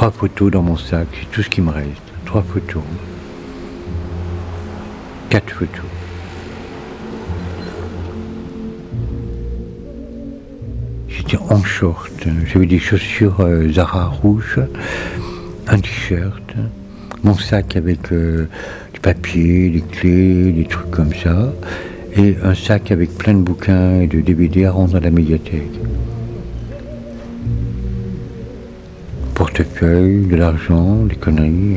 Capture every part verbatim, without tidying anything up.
trois photos dans mon sac, c'est tout ce qui me reste. Trois photos. Quatre photos. J'étais en short, j'avais des chaussures euh, Zara rouges, un t-shirt, mon sac avec euh, du papier, des clés, des trucs comme ça, et un sac avec plein de bouquins et de D V D à rendre à la médiathèque. Portefeuille, de l'argent, des conneries.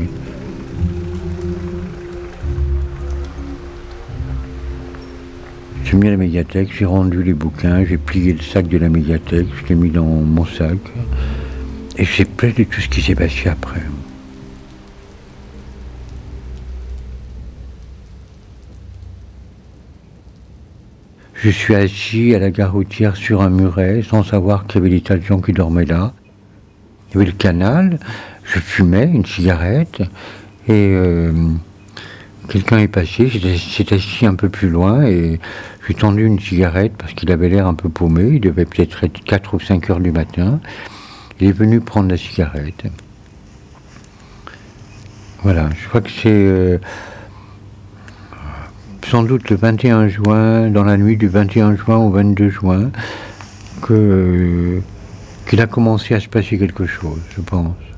J'ai mis à la médiathèque, j'ai rendu les bouquins, j'ai plié le sac de la médiathèque, je l'ai mis dans mon sac. Et j'ai peur de tout ce qui s'est passé après. Je suis assis à la gare routière sur un muret, sans savoir qu'il y avait des tas de gens qui dormaient là. Il y avait le canal, je fumais une cigarette, et euh, quelqu'un est passé, s'est assis un peu plus loin, et j'ai tendu une cigarette parce qu'il avait l'air un peu paumé, il devait peut-être être quatre ou cinq heures du matin. Il est venu prendre la cigarette. Voilà, je crois que c'est euh, sans doute le vingt et un juin, dans la nuit du vingt et un juin au vingt-deux juin, que, euh, qu'il a commencé à se passer quelque chose, je pense.